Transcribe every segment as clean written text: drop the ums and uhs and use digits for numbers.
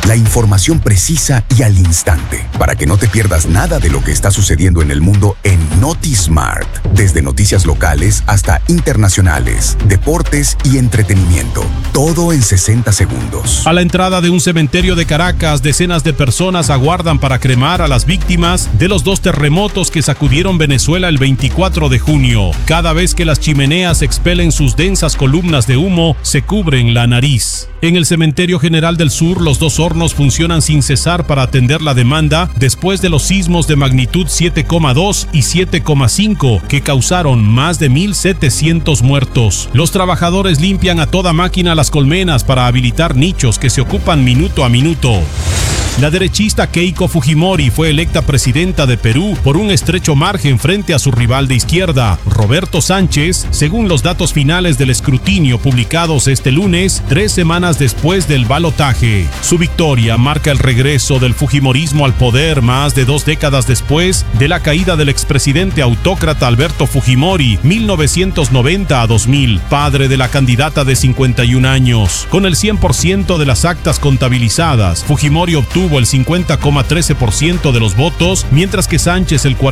La información precisa y al instante, para que no te pierdas nada de lo que está sucediendo en el mundo en NotiSmart. Desde noticias locales hasta internacionales, deportes y entretenimiento. Todo en 60 segundos. A la entrada de un cementerio de Caracas, decenas de personas aguardan para cremar a las víctimas de los 2 terremotos que sacudieron Venezuela el 24 de junio. Cada vez que las chimeneas expelen sus densas columnas de humo, se cubren la nariz. En el Cementerio General del Sur, los 2 hornos funcionan sin cesar para atender la demanda después de los sismos de magnitud 7,2 y 7,5 que causaron más de 1,700 muertos. Los trabajadores limpian a toda máquina las colmenas para habilitar nichos que se ocupan minuto a minuto. La derechista Keiko Fujimori fue electa presidenta de Perú por un estrecho margen frente a su rival de izquierda, Roberto Sánchez, según los datos finales del escrutinio publicados este lunes, 3 semanas después del balotaje. Su victoria marca el regreso del fujimorismo al poder más de 2 décadas después de la caída del expresidente autócrata Alberto Fujimori, 1990 a 2000, padre de la candidata de 51 años. Con el 100% de las actas contabilizadas, Fujimori obtuvo el 50,13% de los votos, mientras que Sánchez el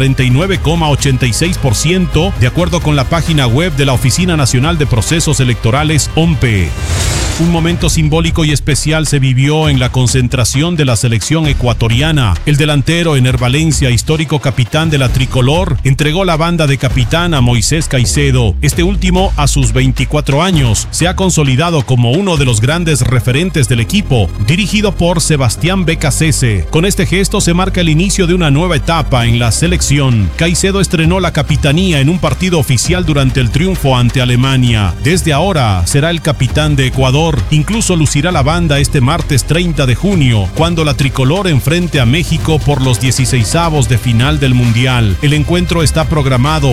49,86%, de acuerdo con la página web de la Oficina Nacional de Procesos Electorales, OMPE. Un momento simbólico y especial se vivió en la concentración de la selección ecuatoriana. El delantero Ener Valencia, histórico capitán de la tricolor, entregó la banda de capitán a Moisés Caicedo. Este último, a sus 24 años, se ha consolidado como uno de los grandes referentes del equipo, dirigido por Sebastián Becasese. Con este gesto se marca el inicio de una nueva etapa en la selección. Caicedo estrenó la capitanía en un partido oficial durante el triunfo ante Alemania. Desde ahora será el capitán de Ecuador. Incluso lucirá la banda este martes 30 de junio, cuando la tricolor enfrente a México por los 16avos de final del Mundial. El encuentro está programado